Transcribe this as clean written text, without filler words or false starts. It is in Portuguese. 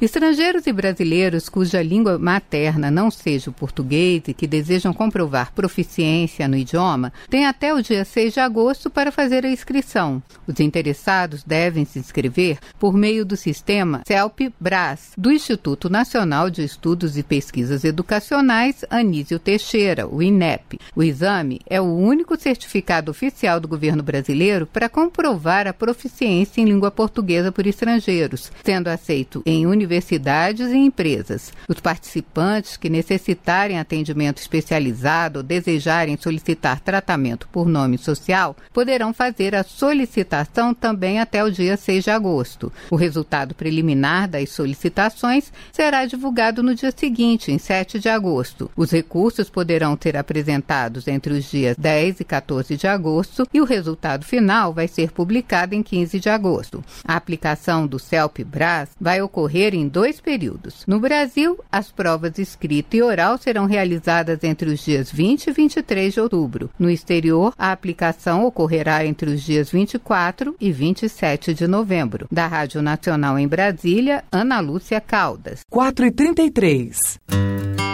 Estrangeiros e brasileiros cuja língua materna não seja o português e que desejam comprovar proficiência no idioma têm até o dia 6 de agosto para fazer a inscrição. Os interessados devem se inscrever por meio do sistema CELP-BRAS, do Instituto Nacional de Estudos e Pesquisas Educacionais Anísio Teixeira, o INEP. O exame é o único certificado oficial do governo brasileiro para comprovar a proficiência em língua portuguesa por estrangeiros, sendo aceito em universidades e empresas. Os participantes que necessitarem atendimento especializado ou desejarem solicitar tratamento por nome social poderão fazer a solicitação também até o dia 6 de agosto. O resultado preliminar das solicitações será divulgado no dia seguinte, em 7 de agosto. Os recursos poderão ser apresentados entre os dias 10 e 14 de agosto e o resultado final vai ser publicado em 15 de agosto. A aplicação do CELP-BRAS vai ocorrer em 2 períodos. No Brasil, as provas escrita e oral serão realizadas entre os dias 20 e 23 de outubro. No exterior, a aplicação ocorrerá entre os dias 24 e 27 de novembro. Da Rádio Nacional em Brasília, Ana Lúcia Caldas. 4h33.